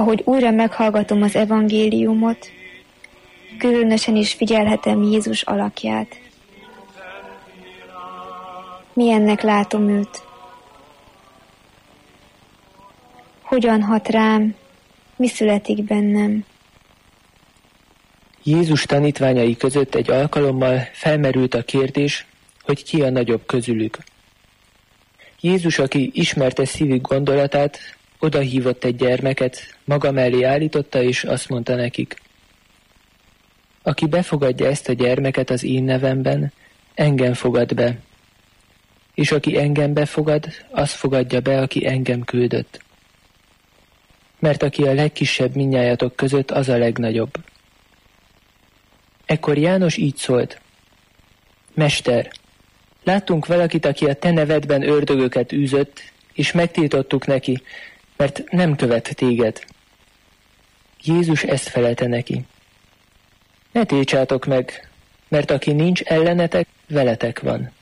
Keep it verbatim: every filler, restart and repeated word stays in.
ahogy újra meghallgatom az evangéliumot, különösen is figyelhetem Jézus alakját. Milyennek látom őt? Hogyan hat rám? Mi születik bennem? Jézus tanítványai között egy alkalommal felmerült a kérdés, hogy ki a nagyobb közülük. Jézus, aki ismerte szívük gondolatát, odahívott egy gyermeket, maga mellé állította, és azt mondta nekik: aki befogadja ezt a gyermeket az én nevemben, engem fogad be, és aki engem befogad, az fogadja be, aki engem küldött. Mert aki a legkisebb mindnyájatok között, az a legnagyobb. Ekkor János így szólt: Mester, láttunk valakit, aki a te nevedben ördögöket űzött, és megtiltottuk neki, mert nem követ téged. Jézus ezt felelte neki: ne tiltsátok meg, mert aki nincs ellenetek, veletek van.